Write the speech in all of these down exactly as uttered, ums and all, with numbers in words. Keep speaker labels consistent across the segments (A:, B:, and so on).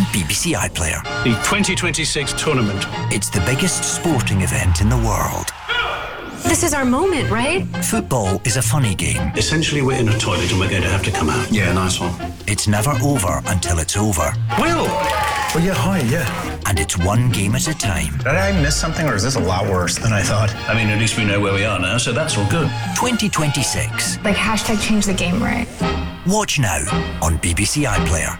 A: on B B C iPlayer.
B: The twenty twenty-six tournament.
A: It's the biggest sporting event in the world.
C: This is our moment, right?
A: Football is a funny game.
B: Essentially, we're in a toilet and we're going to have to come out. Yeah, nice one.
A: It's never over until it's over.
B: Will!
D: Oh, yeah, hi, yeah.
A: And it's one game at a time.
D: Did I miss something, or is this a lot worse than I thought?
B: I mean, at least we know where we are now, so that's all good.
A: twenty twenty-six.
C: Like hashtag change the game, right?
A: Watch now on B B C iPlayer.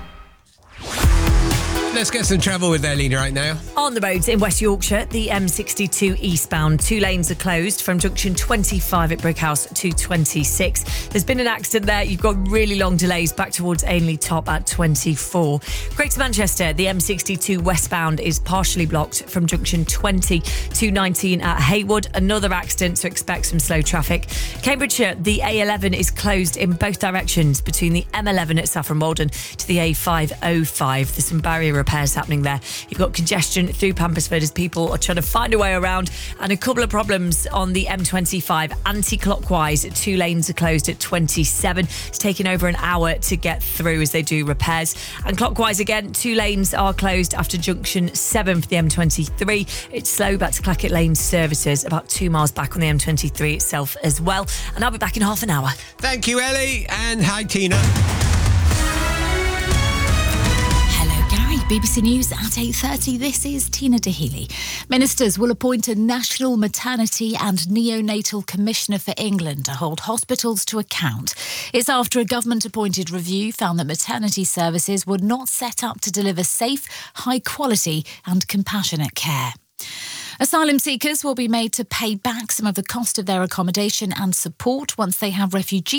E: Let's get some travel with Ellie right now.
F: On the roads in West Yorkshire, the M sixty-two eastbound. Two lanes are closed from junction twenty-five at Brickhouse to twenty-six. There's been an accident there. You've got really long delays back towards Ainley Top at twenty-four. Greater Manchester, the M sixty-two westbound is partially blocked from junction twenty to nineteen at Haywood. Another accident, so expect some slow traffic. Cambridgeshire, the A eleven is closed in both directions between the M eleven at Saffron Walden to the A five oh five. There's some barrier repairs happening there. You've got congestion through Pampersford as people are trying to find a way around, and a couple of problems on the M twenty-five anti-clockwise. Two lanes are closed at twenty-seven. It's taking over an hour to get through as they do repairs. And clockwise again, two lanes are closed after junction seven for the M twenty-three. It's slow back to Clackett Lane services, about two miles back on the M twenty-three itself as well. And I'll be back in half an hour.
E: Thank you, Ellie, and hi, Tina.
G: B B C News at eight thirty. This is Tina Dahealy. Ministers will appoint a National Maternity and Neonatal Commissioner for England to hold hospitals to account. It's after a government-appointed review found that maternity services were not set up to deliver safe, high-quality and compassionate care. Asylum seekers will be made to pay back some of the cost of their accommodation and support once they have refugee